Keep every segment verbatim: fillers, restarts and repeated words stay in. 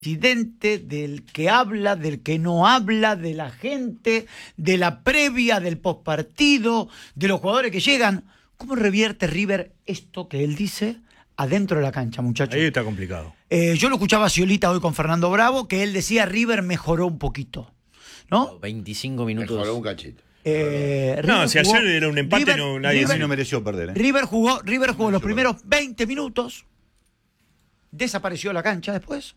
presidente, del que habla, del que no habla, de la gente, de la previa, del postpartido, de los jugadores que llegan. ¿Cómo revierte River esto que él dice adentro de la cancha, muchachos? Ahí está complicado. Eh, yo lo escuchaba a Sciolita hoy con Fernando Bravo, que él decía River mejoró un poquito, ¿no? veinticinco minutos. Mejoró un cachito. Eh, No, River si jugó- ayer era un empate, River- no, nadie River- se no mereció perder, ¿eh? River jugó, River jugó los primeros veinte minutos, desapareció la cancha después,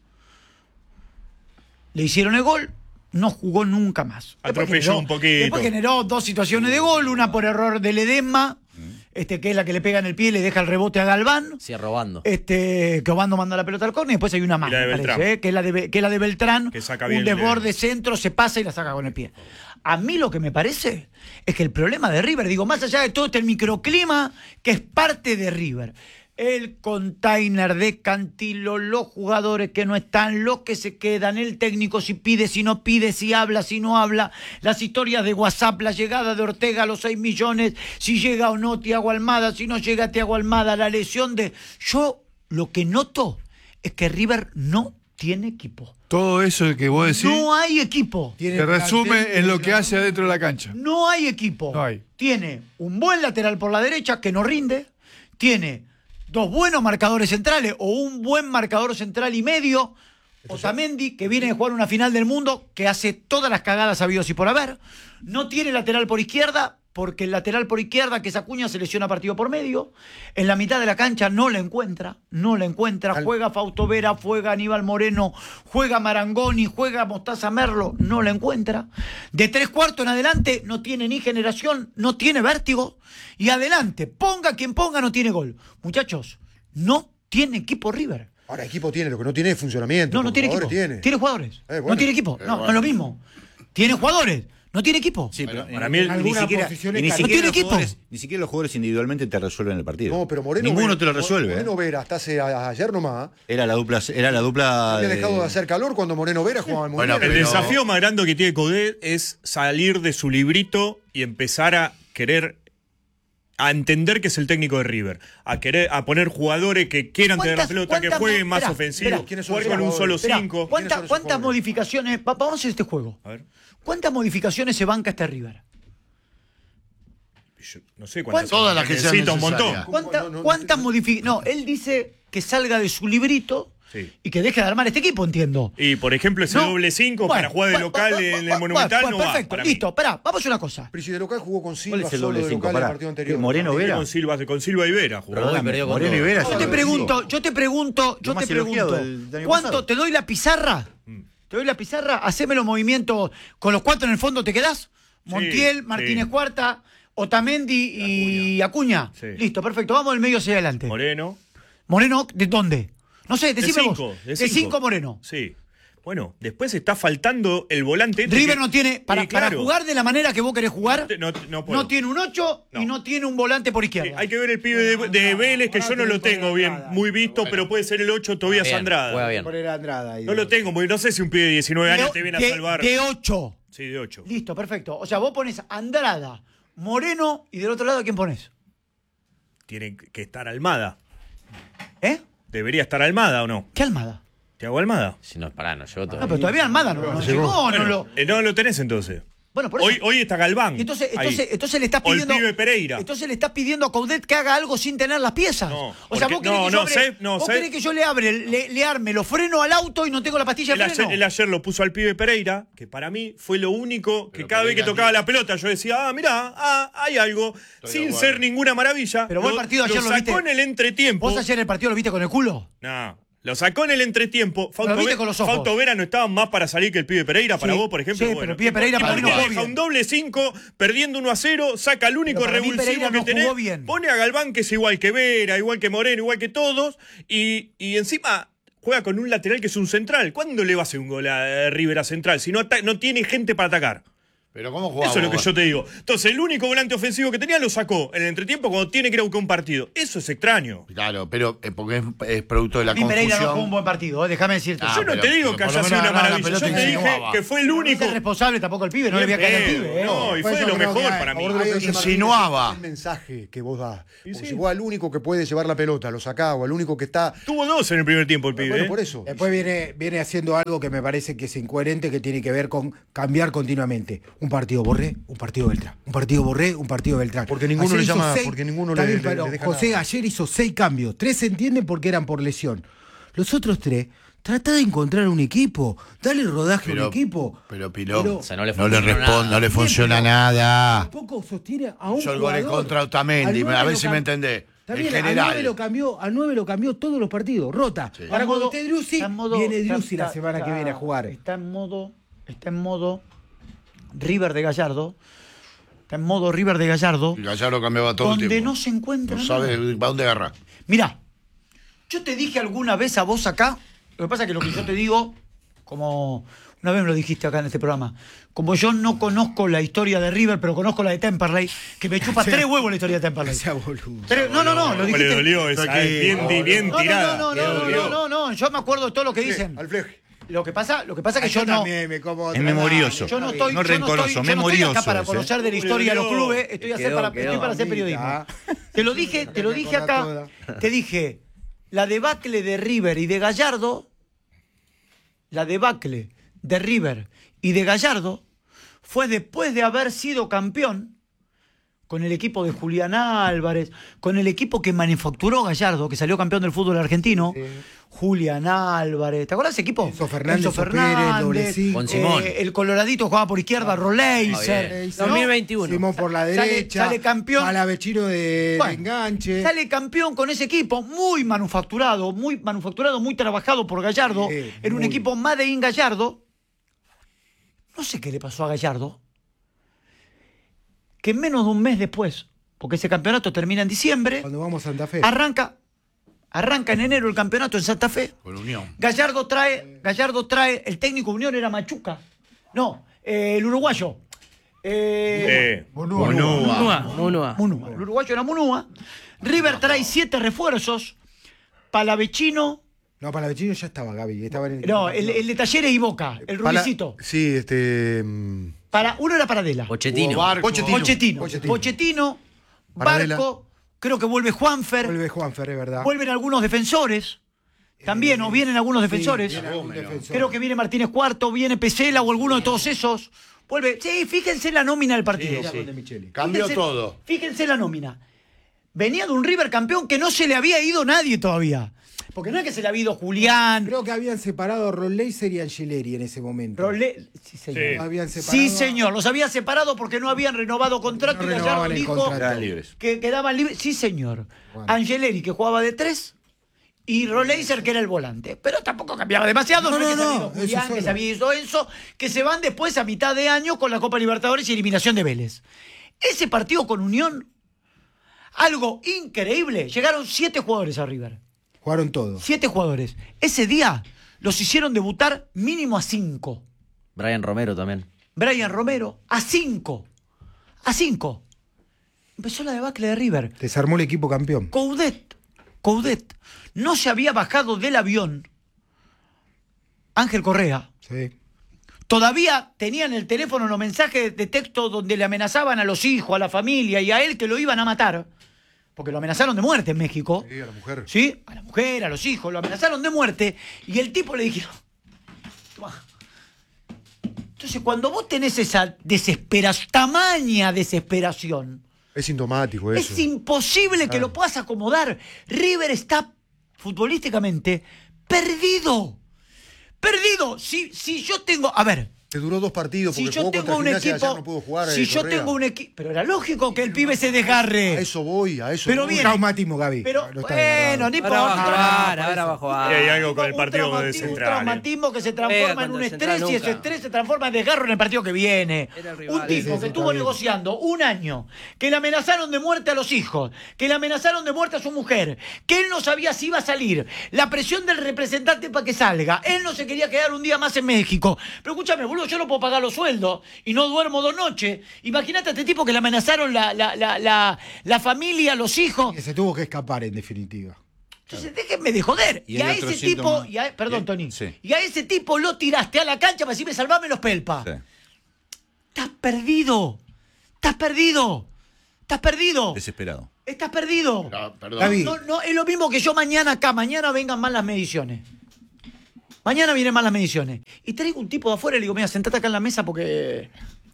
le hicieron el gol, no jugó nunca más. Después Atropelló generó- un poquito. Después generó dos situaciones de gol, una por error de Ledesma, este, que es la que le pega en el pie y le deja el rebote a Galván. Sí, robando. Este, que Obando manda la pelota al córner y después hay una más, Y la de me parece, Beltrán. ¿eh? que, es la de, Be- que es la de Beltrán, Que saca bien un el- desborde centro, se pasa y la saca con el pie. A mí lo que me parece es que el problema de River, digo, más allá de todo este microclima que es parte de River, el container de Cantilo, los jugadores que no están, los que se quedan, el técnico si pide, si no pide, si habla, si no habla, las historias de WhatsApp, la llegada de Ortega a los seis millones, si llega o no Thiago Almada, si no llega Thiago Almada, la lesión de... Yo lo que noto es que River no tiene equipo. Todo eso que vos decís No hay equipo. se resume en lo que hace adentro de la cancha. No hay equipo. No hay. Tiene un buen lateral por la derecha que no rinde. Tiene dos buenos marcadores centrales o un buen marcador central y medio. Otamendi, que viene de jugar una final del mundo, que hace todas las cagadas habidos y por haber. No tiene lateral por izquierda, porque el lateral por izquierda, que es Acuña, se lesiona partido por medio. En la mitad de la cancha no la encuentra, no la encuentra. Juega Fausto Vera, juega Aníbal Moreno, juega Marangoni, juega Mostaza Merlo, no la encuentra. De tres cuartos en adelante no tiene ni generación, no tiene vértigo. Y adelante, ponga quien ponga, no tiene gol. Muchachos, no tiene equipo River. Ahora, equipo tiene, lo que no tiene es funcionamiento. No, no tiene equipo. Tiene. Tiene jugadores. Eh, bueno. No tiene equipo. Eh, No, bueno. no es lo mismo. Tiene jugadores. No tiene equipo. Sí, pero Para en- mí el- ni alguna siquiera, posición y ni es siquiera No tiene los equipo. jugadores- ni siquiera los jugadores individualmente te resuelven el partido. No, pero Moreno. Ninguno Vera- te lo resuelve. Moreno ¿eh? Vera, hasta hace, a- ayer nomás, Era la dupla, era la dupla. había de- dejado de hacer calor cuando Moreno Vera jugaba muy Bueno, bien. El pero- desafío más grande que tiene Coudet es salir de su librito y empezar a querer, a entender que es el técnico de River, a querer, a poner jugadores que quieran tener la ¿Cuántas- pelota, que cuántas- jueguen más espera, ofensivos, espera, ¿quiénes son jugar esos con un solo jugadores? Esperá, cinco. ¿cuántas, ¿Quiénes son esos cuántas jugadores? modificaciones? va- Vamos a hacer este juego. A ver, ¿Cuántas modificaciones se banca este River? yo no sé cuántas. ¿Cuántas? Todas las que sean necesita un montón. necesarias. ¿Cuánta- no, no, ¿Cuántas no, modificaciones? No, él dice que salga de su librito Sí. y que deje de armar este equipo, entiendo. Y por ejemplo, ese No. doble cinco Bueno, para jugar de bueno, local bueno, en el bueno, Monumental bueno, no va. Perfecto, para mí. listo, pará, vamos a una cosa. Pero si de local jugó con Silva ¿Cuál es el solo doble de cinco? local en el Pará. partido anterior. ¿Qué, Moreno También. Vera? Con Silva, con Silva y Vera jugó. Perdón, perdió con Moreno y todo. Vera. Yo son te los pregunto, cinco. yo te pregunto, yo Lo más te elogiado pregunto, del- del año ¿cuánto pasado. te doy la pizarra? Te doy la pizarra, haceme los movimientos con los cuatro en el fondo, ¿te quedás? Montiel, sí. Martínez Cuarta, Otamendi y Acuña. Sí. Listo, perfecto, vamos del medio hacia adelante. Moreno. Moreno, ¿de dónde? No sé, De decime cinco, vos. de De cinco. cinco Moreno. Sí. Bueno, después está faltando el volante. este River que- no tiene, para, Sí, claro. para jugar de la manera que vos querés jugar, No, no puedo. no tiene un ocho y No. no tiene un volante por Sí, izquierda. hay que ver el pibe de, de Vélez, que yo no lo tengo bien muy visto, pero puede ser el ocho Tobias Bien, Andrada. juega bien. Poner a Andrada ahí. No lo tengo, porque no sé si un pibe de diecinueve años te viene a de, salvar. de ocho. Sí, de ocho. Listo, perfecto. O sea, vos pones Andrada, Moreno y del otro lado, ¿quién pones? Tiene que estar Almada. ¿Eh? ¿Debería estar Almada o no? ¿Qué Almada? ¿Te hago Almada? Si no, pará, no llegó No, todavía. pero todavía Almada no, no llegó, no Bueno, lo. eh, no lo tenés entonces. Bueno, por eso. Hoy, hoy está Galván. Entonces, ahí. entonces, entonces le estás O el pidiendo. pibe Pereira. Entonces le estás pidiendo a Coudet que haga algo sin tener las piezas. No, o sea, porque- vos querés no, que yo, no, abre- sé, no, vos sé. querés que yo le abre, le, le arme los frenos al auto y no tengo la pastilla Él de ayer, freno. él ayer lo puso al pibe Pereira, que para mí fue lo único que cada vez que tocaba la pelota yo decía, ah, mirá, ah, hay algo, sin ser ninguna maravilla. Pero vos el Lo- partido ayer lo sacó viste- en el entretiempo. ¿Vos ayer el partido lo viste con el culo? No, lo sacó en el entretiempo. Fausto, viste Ve- con los ojos. Fausto Vera no estaba más para salir que el pibe Pereira, para Sí, vos, por ejemplo. sí, bueno. pero el pibe Pereira ¿Y para por mí no qué jugó deja bien. un doble cinco, perdiendo uno a cero, saca el único Pero para mí revulsivo Pereira que no tenés, jugó bien. pone a Galván, que es igual que Vera, igual que Moreno, igual que todos, y, y encima juega con un lateral que es un central. ¿Cuándo le va a hacer un gol a eh, River a central si no, ata- no tiene gente para atacar? Pero ¿cómo jugaba? Eso es lo que yo te digo. Entonces, el único volante ofensivo que tenía lo sacó en el entretiempo cuando tiene que ir a buscar un partido. Eso es extraño. Claro, pero eh, porque es, es producto de la Y Pereira no confusión. jugó un buen partido, eh, déjame decirte. Ah, yo no pero- te digo pero que por haya lo sido menos una agarraba la maravilla. pelota Yo y te dije insinuaba. que fue el No único. es responsable tampoco el pibe, no le voy a caer al Bien, pibe. eh. no, y Por fue eso lo creo mejor que, para a mí. favor de lo que dice Martínez, Insinuaba. es el mensaje que vos das. Y Porque sí. si vos al único que puede llevar la pelota, lo sacás, o al único que está. Tuvo dos en el primer tiempo el pibe. Bueno, ¿eh? por eso. Después viene, viene haciendo algo que me parece que es incoherente, que tiene que ver con cambiar continuamente. Un partido Borré, un partido Beltrán. Un partido Borré, un partido Beltrán. Porque ninguno Ayer le hizo llama, seis- porque ninguno Está le- bien, le- pero le deja José nada. ayer hizo seis cambios. Tres se entienden porque eran por lesión. Los otros tres, trata de encontrar un equipo. Dale rodaje a Pero, un equipo. pero Piló, Pero- no O le, sea, no le funciona responde, nada. no le funciona Bien, nada. Tampoco sostiene a un Yo el gol en jugador. contra de Otamendi, Al nueve a ver lo si cam- me entendés. Está En bien, al general. nueve lo cambió, al nueve lo cambió todos los partidos, rota. Está Ahora en cuando modo- esté Driussi, está en modo- viene está- Driussi la está- semana que está- viene a jugar. Está en modo, está en modo River de Gallardo. Está en modo River de Gallardo. Y Gallardo cambiaba todo el Donde tiempo. no se encuentra No nada. sabe para dónde agarrar. Mirá, yo te dije alguna vez a vos acá, lo que pasa es que lo que yo te digo, como una vez me lo dijiste acá en este programa, como yo no conozco la historia de River, pero conozco la de Temperley, que me chupa tres huevos la historia de Temperley. Sea boludo. Pero- no, no, no, lo ¿Cómo dijiste. le dolió esa? Aquí. eh, Bien, bien, bien No, tirada. no, no, Le no, no, dolió. no, no, no, yo me acuerdo de todo lo que dicen. Al fleje. Lo que pasa, lo que pasa es que yo no. me como Es memorioso. Yo no estoy, No yo rencoroso, estoy, yo no estoy memorioso acá para es, ¿eh? conocer de la historia de los clubes, estoy, a hacer Quedó, para, quedó. estoy para hacer periodismo. Te lo dije, te lo dije acá, te dije, la debacle de River y de Gallardo, la debacle de River y de Gallardo fue después de haber sido campeón con el equipo de Julián Álvarez, con el equipo que manufacturó Gallardo, que salió campeón del fútbol argentino, Julián Álvarez, ¿te acuerdas de ese equipo? Enzo Fernández, Enzo Pérez, doble Fernández, cinco. Con Simón. eh, el coloradito jugaba por izquierda, Roleiser. dos mil veintiuno. Simón por la Sale- derecha. sale campeón. Palavecino de, de Bueno, enganche. Sale campeón con ese equipo, muy manufacturado, muy manufacturado, muy trabajado por Gallardo, Sí, en un muy. equipo Made in Gallardo. No sé qué le pasó a Gallardo, que menos de un mes después, porque ese campeonato termina en diciembre, Cuando vamos a Santa Fe. arranca, arranca en enero el campeonato en Santa Fe. Con Unión. Gallardo trae, Gallardo trae, el técnico de Unión era Machuca. No, eh, el uruguayo. Eh, Eh, Monúa. Munúa, Munúa. Munúa. El uruguayo era Munúa. River trae siete refuerzos. Palavecino. No, Palavecino ya estaba, Gaby. Estaba en el, No, el, el de Talleres y Boca, el Pala- rubicito. Sí, este. mm, Para, uno era Paradela. Pochettino. Barco. Pochettino. Pochettino. Pochettino. Pochettino. Paradela. Barco. Creo que vuelve Juanfer. Vuelve Juanfer, es verdad. Vuelven algunos defensores. También, o vienen algunos defensores. viene algún defensor. Creo que viene Martínez Cuarto, viene Pesela o alguno de todos esos. Vuelve. Sí, fíjense en la nómina del partido. De Micheli. Cambió Fíjense- todo. Fíjense en la nómina. Venía de un River campeón que no se le había ido nadie todavía. Porque no es que se le había ido Julián. Creo que habían separado a Roleiser y Angeleri en ese momento. Role- Sí, señor. Sí. Habían separado Sí, a- señor. Los habían separado porque no habían renovado contrato No y Gallardo renovaban el dijo contrato. Quedaban libres. que quedaban libres. Sí, señor. Bueno. Angeleri, que jugaba de tres, y Roleiser, que era el volante. Pero tampoco cambiaba demasiado. No, No, es que no, se había no, ido eso Julián, que solo. se había ido Enzo, que se van después a mitad de año con la Copa Libertadores y eliminación de Vélez. Ese partido con Unión, algo increíble. Llegaron siete jugadores a River. Jugaron todos. Siete jugadores. Ese día los hicieron debutar mínimo a cinco. Brian Romero también. Brian Romero, a cinco. A cinco. Empezó la debacle de River. Desarmó el equipo campeón. Coudet, Coudet, no se había bajado del avión. Ángel Correa. Sí. Todavía tenían el teléfono los mensajes de texto donde le amenazaban a los hijos, a la familia y a él que lo iban a matar. Porque lo amenazaron de muerte en México. Sí, a la mujer. ¿Sí? A la mujer, a los hijos, lo amenazaron de muerte. Y el tipo le dijeron, "Toma". Entonces, cuando vos tenés esa desesperación, tamaña desesperación, Es sintomático eso. es imposible que lo puedas acomodar. River está futbolísticamente perdido. Perdido. Si, si yo tengo. A ver. Te duró dos partidos Si porque yo jugó tengo contra un Gimnasia, equipo. ayer no pudo jugar. si eh, yo Correa. tengo un equipo. Pero era lógico que el pibe se A desgarre. eso voy, a eso Pero voy. bien. Traumatismo, Gaby. Pero No está bueno, agarrado. no Ahora va a importa. jugar, ahora va a jugar. Y hay algo con el Un partido de traumatismo, Central. Un eh. traumatismo que se Eh, transforma en contra un el Central estrés y ese nunca. estrés se transforma en desgarro en el partido que viene. Era el rival. Un tipo Sí, sí, que sí, estuvo está bien. negociando un año, que le amenazaron de muerte a los hijos, que le amenazaron de muerte a su mujer, que él no sabía si iba a salir, la presión del representante para que salga, él no se quería quedar un día más en México. Pero escúchame, boludo, solo yo no puedo pagar los sueldos y no duermo dos noches. Imagínate a este tipo que le amenazaron la, la, la, la, la familia, los hijos. Que se tuvo que escapar, en definitiva. Entonces, déjenme de joder. Y Y, a hay ese otro tipo, síntoma. y a- perdón, Y- Tony, sí. y a ese tipo lo tiraste a la cancha para decirme, salvame los pelpas. Sí. Estás perdido. Estás perdido. Estás perdido. Desesperado. Estás perdido. No, perdón. Gaby. No, no, es lo mismo que yo mañana acá. Mañana vengan más las mediciones. Mañana vienen más las mediciones. Y traigo un tipo de afuera y le digo, mira, sentate acá en la mesa porque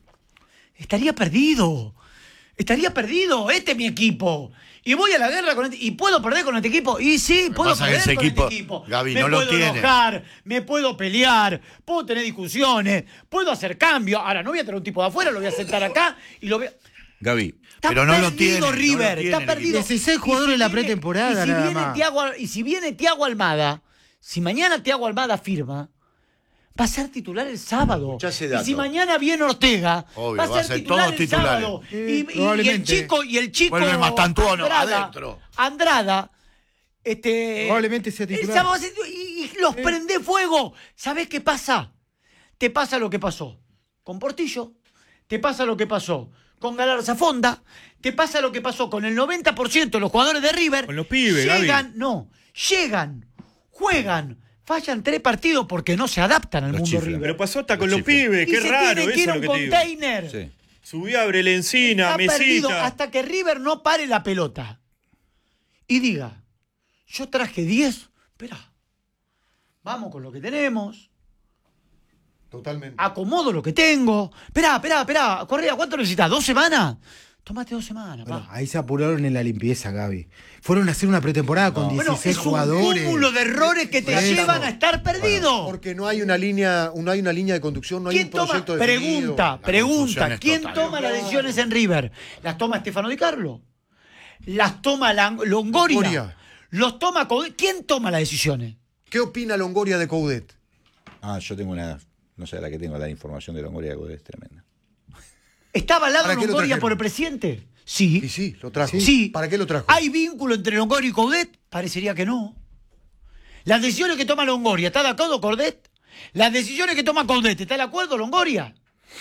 estaría perdido. Estaría perdido. Este es mi equipo. Y voy a la guerra con este, y puedo perder con este equipo. Y sí, que puedo pasa que perder ese con equipo, este equipo. Gaby, me no lo puedo tiene. enojar, me puedo pelear, puedo tener discusiones, puedo hacer cambios. Ahora no voy a tener un tipo de afuera, lo voy a sentar acá y lo voy a... Gaby, Está Pero no lo perdido tiene, no lo River, tiene está el perdido. equipo. dieciséis Y jugadores en la viene- pretemporada, y si nada viene más. Thiago- y si viene Thiago Almada, si mañana Thiago Almada firma, va a ser titular el sábado. Escuchá ese Y dato. si mañana viene Ortega, Obvio, va a ser, va a ser titular todos el titulares. sábado. Eh, Y- y, y el probablemente. chico, y el chico Vuelve Mastantuono Andrada, adentro. Andrada, este, Probablemente sea el titular. sábado va a ser- y, y los prende fuego. ¿Sabés qué pasa? Te pasa lo que pasó con Portillo, te pasa lo que pasó con Galarza Fonda, te pasa lo que pasó con el noventa por ciento de los jugadores de River. Con los pibes, Llegan, Gaby. no, llegan, juegan, fallan tres partidos porque no se adaptan al Los mundo chiflan. River. Pero pasó hasta Los con los chiflan. pibes, Y qué se raro, tiene que ir eso a es un lo que te digo. container. sí. Subí a Brelencina, Ha perdido Mesita. hasta que River no pare la pelota y diga, yo traje diez, espera, vamos con lo que tenemos, Totalmente. acomodo lo que tengo, espera, espera, espera, Correa, ¿cuánto necesitas? ¿Dos semanas? Tómate dos semanas, Bueno, pa. ahí se apuraron en la limpieza, Gaby. Fueron a hacer una pretemporada con Bueno, dieciséis es un jugadores. cúmulo de errores que te Por eso. llevan a estar perdido. Porque no hay una línea, no hay una línea de conducción, no hay ¿Quién un toma? proyecto definido. Pregunta, La pregunta. confusión es ¿Quién total. toma las decisiones en River? ¿Las toma Stefano Di Carlo? ¿Las toma Lang- Longoria? Longoria. ¿Los toma Coudet? ¿Quién toma las decisiones? ¿Qué opina Longoria de Coudet? Ah, yo tengo una. No sé, la que tengo, la información de Longoria de es tremenda. ¿Está avalado ¿Para qué lo Longoria trajeron? por el presidente? Sí. Y sí, lo trajo. Sí. ¿Para qué lo trajo? ¿Hay vínculo entre Longoria y Coudet? Parecería que no. Las decisiones que toma Longoria, ¿está de acuerdo Coudet? Las decisiones que toma Coudet, ¿está de acuerdo Longoria?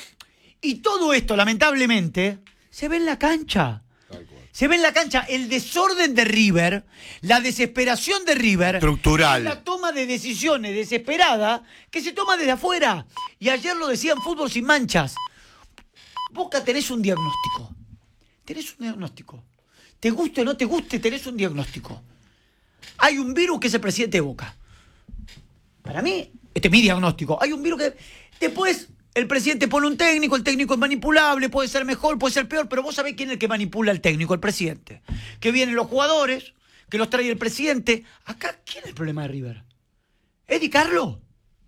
Y todo esto, lamentablemente, se ve en la cancha. Se ve en la cancha el desorden de River, la desesperación de River. Estructural. Es la toma de decisiones desesperada que se toma desde afuera. Y ayer lo decía en Fútbol Sin Manchas. Boca, tenés un diagnóstico. Tenés un diagnóstico. Te guste o no te guste, tenés un diagnóstico. Hay un virus que es el presidente de Boca. Para mí, este es mi diagnóstico. Hay un virus que... Después, el presidente pone un técnico, el técnico es manipulable, puede ser mejor, puede ser peor, pero vos sabés quién es el que manipula al técnico, el presidente. Que vienen los jugadores, que los trae el presidente. Acá, ¿quién es el problema de River? ¿Es Di Carlo?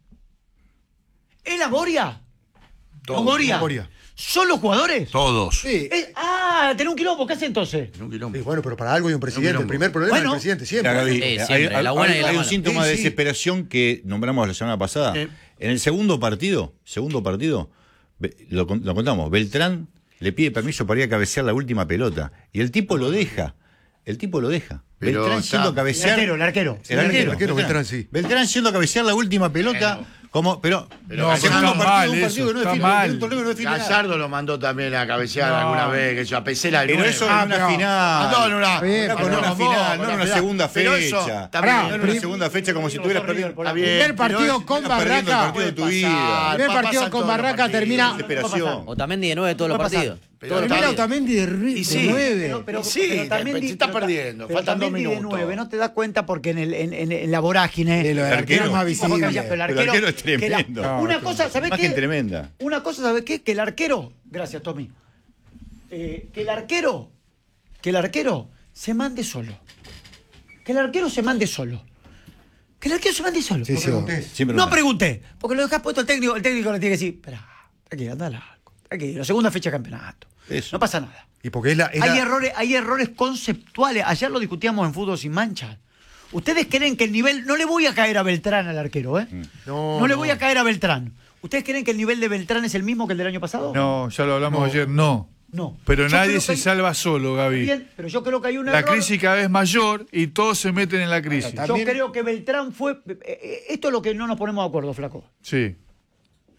¿Es la Goria? Todos. ¿Longoria? Longoria. ¿Son los jugadores? Todos. Sí. Es- ah, tenés un quilombo, ¿qué hace entonces? En un quilombo. Sí, bueno, pero para algo hay un presidente. No, El primer problema Bueno. es el presidente, siempre. Mira, Gaby, Sí, hay- siempre, hay, la buena y hay la un mala. síntoma Sí, de sí. desesperación que nombramos la semana pasada. Eh. En el segundo partido, segundo partido, Be- lo, con- lo contamos, Beltrán le pide permiso para ir a cabecear la última pelota. Y el tipo lo deja. El tipo lo deja. Pero Beltrán está- yendo a El cabecear. arquero, el arquero. El arquero, el arquero, Beltrán, sí. Beltrán yendo a cabecear la última pelota. Como, pero, Pero No, el pero segundo está partido, mal un partido eso, que no está define, mal. un torneo que no define nada. Gallardo lo mandó también a cabecear No. alguna vez, que yo a Pesela del Pero nueve. eso Ah, en una pero- final. Mandó en una, Bien, Era con pero una no, final, no en una pero- segunda pero eso fecha. está No bien. en una segunda fecha como si tuvieras perdido. Está bien, Primer pero partido es- con estás perdiendo el Barraca. partido de tu Puede vida. pasar, Primer pasan partido con todos los Barraca partidos. termina. Desesperación. Otamendi de nueve todos los Puede pasar. partidos. Pero Todos los Termina partidos. Otamendi de, ri- Y de sí, nueve. pero, pero, Sí, pero también te- di- se está pero ta- perdiendo, pero faltan dos también di de minutos. nueve, no te das cuenta porque en, el, en, en, en la vorágine. Eh, lo del El arquero es más arquero. Pero el visible. arquero, Pero el arquero es que la- tremendo. No, una cosa, ¿sabés Imagen qué? tremenda. Una cosa, ¿sabés qué? Que el arquero, gracias Tommy, eh, que el arquero, que el arquero se mande solo. Que el arquero se mande solo. Que el arquero se mande solo. Sí, sí. Siempre No una- pregunté, porque lo dejás puesto el técnico, el técnico le tiene que decir, espera, tranquilo, anda largo, tranquilo, segunda fecha de campeonato. Eso. No pasa nada. Y porque es la. es Hay la- errores, hay errores conceptuales. Ayer lo discutíamos en Fútbol Sin Mancha. ¿Ustedes creen que el nivel... No le voy a caer a Beltrán al arquero, ¿eh? No, No le no. voy a caer a Beltrán. ¿Ustedes creen que el nivel de Beltrán es el mismo que el del año pasado? No, ya lo hablamos ayer, no. No. Pero Yo nadie creo se que hay- salva solo, Gaby. Bien, pero yo creo que hay un La error. crisis cada vez mayor y todos se meten en la crisis. Yo También- creo que Beltrán fue... eh, eh, Esto es lo que no nos ponemos de acuerdo, flaco. Sí.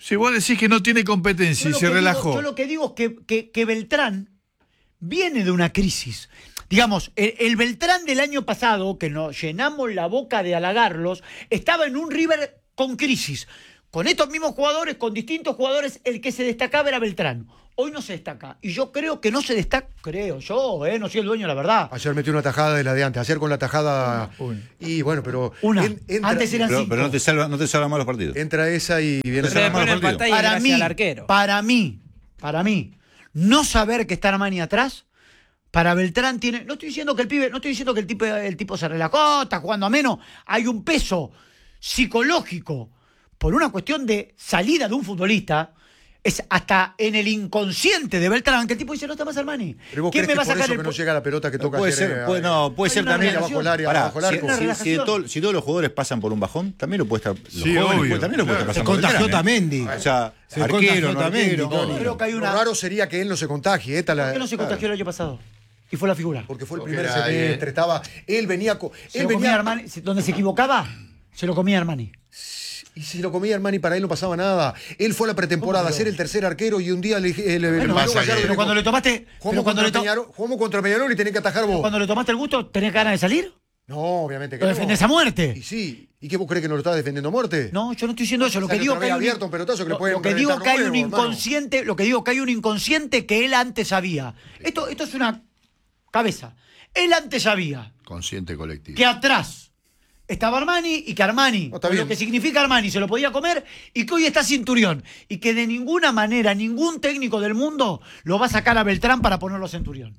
Si vos decís que no tiene competencia y lo se que relajó. Digo, yo lo que digo es que, que, que Beltrán viene de una crisis. Digamos, el, el Beltrán del año pasado, que nos llenamos la boca de halagarlos, estaba en un River con crisis. Con estos mismos jugadores, con distintos jugadores, el que se destacaba era Beltrán. Hoy no se destaca. Y yo creo que no se destaca, creo yo, eh, no soy el dueño de la verdad. Ayer metió una tajada de la de antes. Ayer con la tajada. Una. Y bueno, pero. Una. en- entra, Antes eran Pero, cinco. pero no te salva, no te salva más los partidos. entra esa y viene Pero esa. después Pero el partido. empatá y para gracias mí, al arquero. para mí, para mí, no saber que está Armani atrás, para Beltrán tiene. No estoy diciendo que el pibe, no estoy diciendo que el tipo, el tipo se relajó, está jugando a menos. Hay un peso psicológico por una cuestión de salida de un futbolista. Es hasta en el inconsciente de Beltrán que el tipo dice, no está más Armani. Pero vos ¿Quién crees me que va a por sacar eso el que no pu- llega la pelota que No, toca puede ayer, ser, eh, puede- no, puede hay ser una también. relación. bajo el área, Pará, bajo el si- arco. Una si, si de relajación. todo- si todos los jugadores pasan por un bajón, también lo puede estar. Los Sí, jóvenes obvio, puede- también lo puede estar claro. Se pasando. contagió Beltrán, ¿eh? Tamendi. O sea, Se arquero, contagió no Tamendi, arquero. Tony. Creo que hay Lo una. raro sería que él no se contagie. Esta la- ¿Por qué no se contagió el año pasado? Y fue la figura. Porque fue el Porque primer era, semestre, eh, estaba. Él venía. co- Se Él lo comía venía. Armani, donde se equivocaba, se lo comía Armani. Y si lo comía Armani, para él no pasaba nada. Él fue a la pretemporada a ser el tercer arquero y un día le dije. le- Bueno, le- pasa Gallardo que- le pero dijo, cuando le tomaste, Jugamos pero cuando contra, le, to- Peñarol, jugamos contra Peñarol y tenés que atajar vos. cuando le tomaste el gusto, ¿tenés ganas de salir? No, obviamente que ¿Lo no. defendés a muerte? Y sí. ¿Y qué vos crees que no lo estás defendiendo a muerte? No, yo no estoy diciendo eso. Lo que Sale digo otra que hay vez un, abierto un pelotazo que le lo- pueden lo que digo reventar que hay los un huevos, hermano. inconsciente, lo que digo que hay un inconsciente que él antes sabía. Esto, esto es una cabeza. Él antes sabía Consciente colectivo. que atrás estaba Armani y que Armani, No, está con lo bien. que significa Armani, se lo podía comer y que hoy está Centurión. Y que de ninguna manera ningún técnico del mundo lo va a sacar a Beltrán para ponerlo a Centurión.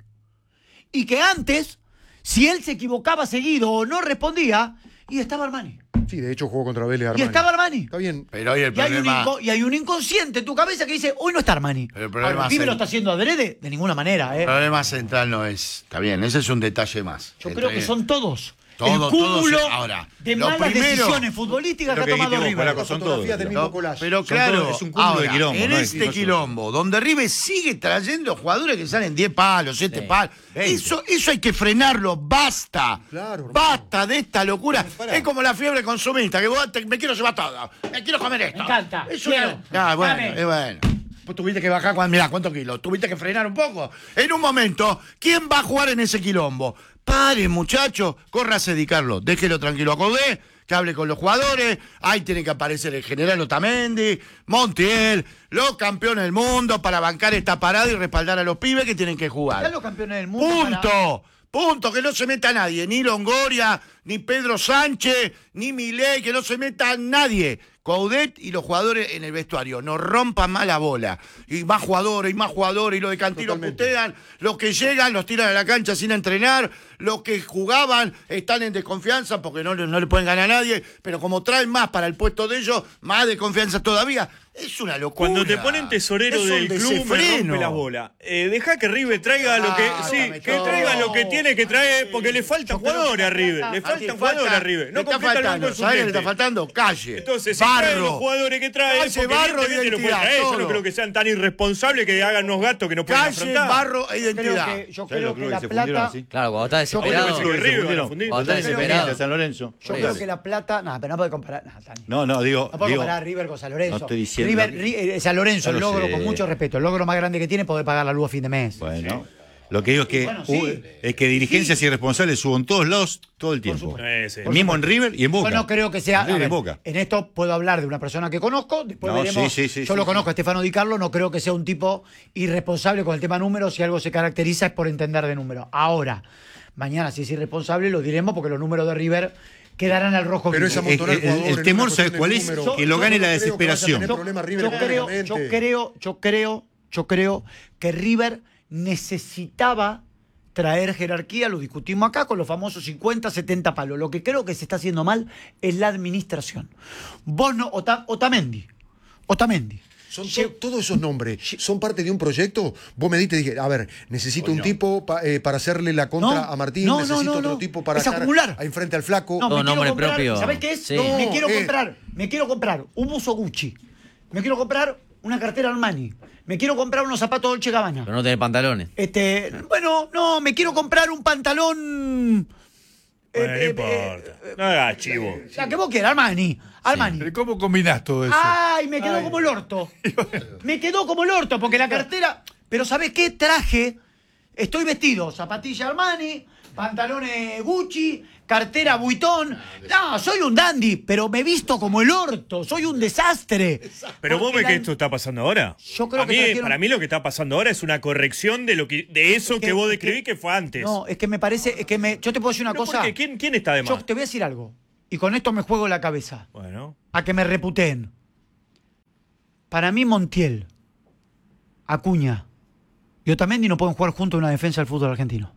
Y que antes, si él se equivocaba seguido o no respondía, y estaba Armani. Sí, de hecho jugó contra Vélez Y Armani. estaba Armani. Está bien. Pero hoy el Y hay, un problema. inco- y hay un inconsciente en tu cabeza que dice, hoy no está Armani. Pero el problema Ahora, ¿el pibe es lo el- está haciendo adrede? De ninguna manera, El ¿eh? problema central no es. Está bien, ese es un detalle más. Yo Entre- creo que son todos. Todo- el cúmulo todos- ahora, de lo malas primero- decisiones futbolísticas que Lo ha que tomado dijiste vos, River. Polaco, son Fotografías todos. del mismo No, collage. pero Son claro, todos- es un cúmulo de ahora, quilombo, en no es- este no es- quilombo, donde River sigue trayendo jugadores que salen diez palos, siete Sí. palos, veinte. eso, eso hay que frenarlo, basta, Claro, hermano. basta de esta locura. pará. Es como la fiebre consumista, que vos te- me quiero llevar todo, me quiero comer esto. Me encanta, Es quiero. una- Ah, bueno, Dame. es bueno. Pues tuviste que bajar, cuan- mirá, ¿cuántos kilos? Tuviste que frenar un poco. En un momento, ¿quién va a jugar en ese quilombo? Pare, muchacho, córrase Di Carlo, déjelo tranquilo a Codé, que hable con los jugadores, ahí tiene que aparecer el general Otamendi, Montiel, los campeones del mundo para bancar esta parada y respaldar a los pibes que tienen que jugar. Ya los campeones del mundo. Punto. para- Punto, que no se meta nadie, ni Longoria, ni Pedro Sánchez, ni Milei, que no se meta nadie. Coudet y los jugadores en el vestuario, no rompan más la bola. Y más jugadores, y más jugadores, y los de Cantilo Totalmente. putean, los que llegan los tiran a la cancha sin entrenar, los que jugaban están en desconfianza porque no, le- no le pueden ganar a nadie, pero como traen más para el puesto de ellos, más desconfianza todavía. Es una locura. Cuando te ponen tesorero Es un del club, me desenfreno. rompe la bola. Eh, deja que River traiga lo que. Ah, Sí, dame que todo. traiga lo que tiene que traer, porque le faltan jugadores a River. Le Aquí faltan falta- jugadores a River. No le está completa el faltando, banco ¿sabés qué le suplente. está faltando? Calle. Entonces, si trae los barro. jugadores que trae, Calle, porque barro, evidentemente lo puede identidad, traer. Yo todo. no creo que sean tan irresponsables que hagan unos gastos que no pueden Calle, afrontar. barro e Yo creo identidad. que, yo ¿Sabés creo los que clubes la que se fundieron plata. así? Claro, cuando estás Yo creo desesperado. que River fundieron. van a fundir. Cuando estás Fundieron desesperado. San Lorenzo. Yo creo que la plata. No, pero no puede comparar. No, Tani. No, no, digo. No puedo digo comparar a River con San Lorenzo. no estoy diciendo River, que- Ri- eh, San Lorenzo, Ya el lo logro, sé. con mucho respeto, el logro más grande que tiene es poder pagar la luz a fin de mes. Bueno, lo que digo es que, Bueno, sí. uh, es que dirigencias irresponsables hubo en todos lados todo el tiempo. supuesto. Eh, sí. Mismo en River y en Boca. Yo no creo que sea. En River a y ver, en Boca. en esto puedo hablar de una persona que conozco, después No, veremos. sí, sí, sí, yo sí, lo sí. conozco a Stefano Di Carlo, no creo que sea un tipo irresponsable con el tema números. Si algo se caracteriza es por entender de números. Ahora, mañana, si es irresponsable, lo diremos porque los números de River quedarán al rojo Pero vivo. esa amontonar El- el- jugadores el en temor, una ¿sabes cuestión cuál de es? número. Que lo gane la Yo creo que vas a desesperación. tener Yo, problemas River yo creo, yo económicamente. creo, yo creo, yo creo que River necesitaba traer jerarquía, lo discutimos acá con los famosos cincuenta, setenta palos. Lo que creo que se está haciendo mal es la administración. Vos no, Ota- Otamendi, Otamendi. Son to- Lle- todos esos nombres son parte de un proyecto. Vos me diste y dije, a ver, necesito un tipo pa- eh, para hacerle la contra No, a Martín, no, no, necesito no, otro no. tipo para Es estar acumular. ahí frente al flaco. No, Todo me quiero nombre comprar, propio. ¿sabés qué es? Sí. No, me No, quiero eh. comprar, me quiero comprar un buzo Gucci. Me quiero comprar una cartera Armani. Me quiero comprar unos zapatos Dolce Gabbana. Pero no tenés pantalones. Este, bueno, no, me quiero comprar un pantalón Bueno, Eh, no eh, importa. eh, No hagas chivo. La que vos quieras, Armani. Armani. Pero ¿cómo combinás todo eso? Ay, me quedó como el orto. Me quedó como el orto, porque la cartera. Pero ¿sabés qué? Traje. Estoy vestido. Zapatilla Armani, pantalones Gucci, cartera Vuitton. No, soy un dandy, pero me he visto como el orto. Soy un desastre. Pero vos Porque ves la- que esto está pasando ahora. Yo creo A que mí- trajeron- Para mí lo que está pasando ahora es una corrección de lo que de eso Es que, que- vos es que- describís que, fue antes. No, es que me parece. Es que me, yo te puedo decir una Pero cosa. ¿por qué? ¿Quién, ¿Quién está de más? Yo te voy a decir algo. Y con esto me juego la cabeza. Bueno. A que me reputeen. Para mí, Montiel, Acuña y Otamendi no pueden jugar juntos en una defensa del fútbol argentino.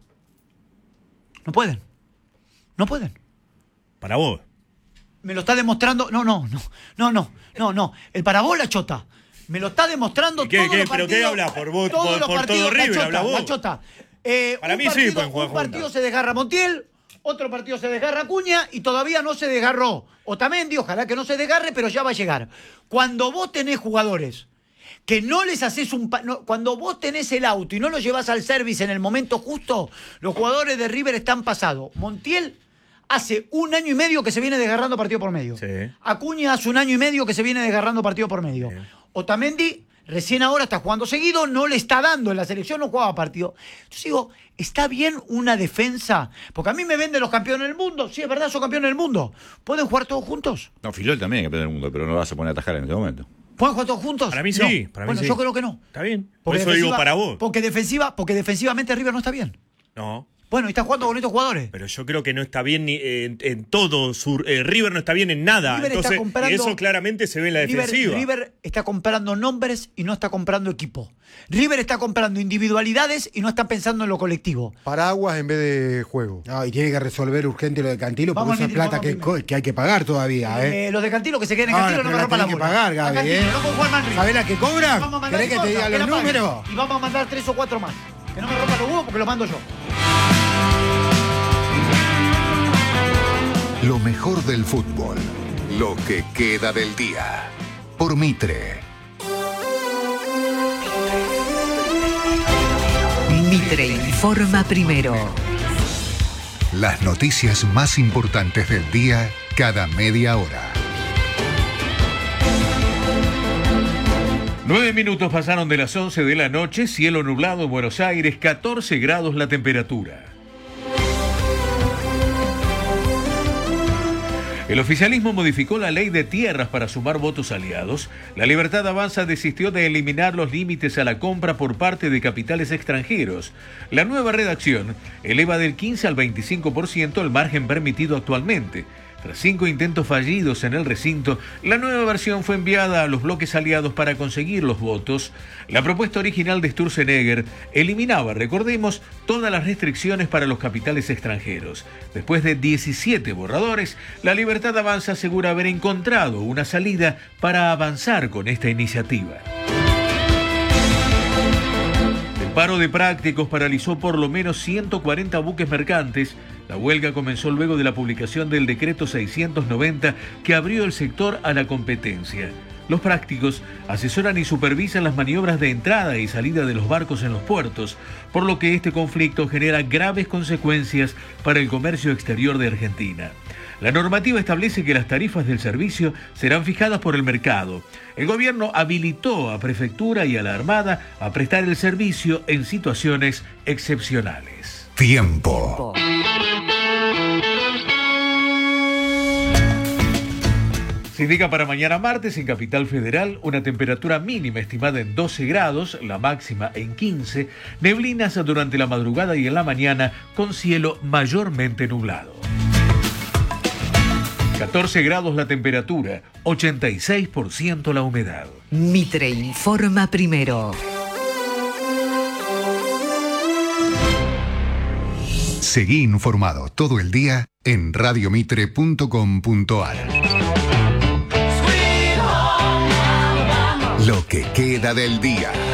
No pueden. No pueden. Para vos. Me lo está demostrando. No, no, no. No, no. No, no. El parabola Chota. Me lo está demostrando ¿Y qué- todos qué- los pero partidos. qué habla? ¿Por vos- todos por- los por todo partidos, la River Chota, habla vos? la Chota. Eh, Para un mí sí partido- pueden jugar Un partido juntos. se desgarra Montiel, otro partido se desgarra Acuña y todavía no se desgarró Otamendi. Ojalá que no se desgarre, pero ya va a llegar. Cuando vos tenés jugadores que no les haces un... pa- no, cuando vos tenés el auto y no lo llevas al service en el momento justo, los jugadores de River están pasados. Montiel hace un año y medio que se viene desgarrando partido por medio. Sí. Acuña hace un año y medio que se viene desgarrando partido por medio. Otamendi recién ahora está jugando seguido, no le está dando en la selección, no jugaba partido. Yo digo, ¿está bien una defensa? Porque a mí me venden los campeones del mundo. Sí, es verdad, son campeones del mundo. ¿Pueden jugar todos juntos? No, Filol también es campeón del mundo, pero no lo vas a poner a atajar en este momento. ¿Pueden jugar todos juntos? Para mí sí, No. para mí bueno, sí. yo creo que no. Está bien. Por Porque eso digo defensiva- para vos. Porque, defensiva, porque defensivamente River no está bien. No. Bueno, y está jugando con estos jugadores. Pero yo creo que no está bien ni en, en todo. Su, eh, River no está bien en nada. River está Entonces, comprando- y eso claramente se ve en la River, defensiva. River está comprando nombres y no está comprando equipo. River está comprando individualidades y no está pensando en lo colectivo. Paraguas en vez de juego. No, y tiene que resolver urgente lo de Cantilo, porque Vamos esa al es Cantilo, plata vamos que, primero. co- que hay que pagar todavía, ¿eh? Eh, los de Cantilo que se queden en No, Cantilo no, pero me la rompan la tenés que bola. pagar, Gaby, A Cantilo, ¿eh? no puedo jugar más en River. ¿Sabés la que cobra? Vamos a mandar ¿Querés que te cosas, diga que los la paguen. números? Y vamos a mandar tres o cuatro más. Que no me rompan los huevos porque los mando yo. Lo mejor del fútbol. Lo que queda del día. Por Mitre. Mitre informa primero. Las noticias más importantes del día cada media hora. Nueve minutos pasaron de las once de la noche, cielo nublado en Buenos Aires, catorce grados la temperatura. El oficialismo modificó la ley de tierras para sumar votos aliados. La Libertad Avanza desistió de eliminar los límites a la compra por parte de capitales extranjeros. La nueva redacción eleva del quince al veinticinco por ciento el margen permitido actualmente. Tras cinco intentos fallidos en el recinto, la nueva versión fue enviada a los bloques aliados para conseguir los votos. La propuesta original de Sturzenegger eliminaba, recordemos, todas las restricciones para los capitales extranjeros. Después de diecisiete borradores, la Libertad Avanza asegura haber encontrado una salida para avanzar con esta iniciativa. El paro de prácticos paralizó por lo menos ciento cuarenta buques mercantes. La huelga comenzó luego de la publicación del decreto seiscientos noventa que abrió el sector a la competencia. Los prácticos asesoran y supervisan las maniobras de entrada y salida de los barcos en los puertos, por lo que este conflicto genera graves consecuencias para el comercio exterior de Argentina. La normativa establece que las tarifas del servicio serán fijadas por el mercado. El gobierno habilitó a Prefectura y a la Armada a prestar el servicio en situaciones excepcionales. Tiempo. Se indica para mañana martes en Capital Federal una temperatura mínima estimada en doce grados, la máxima en quince, neblinas durante la madrugada y en la mañana con cielo mayormente nublado. catorce grados la temperatura, ochenta y seis por ciento la humedad. Mitre informa primero. Seguí informado todo el día en radiomitre punto com punto ar. Lo que queda del día.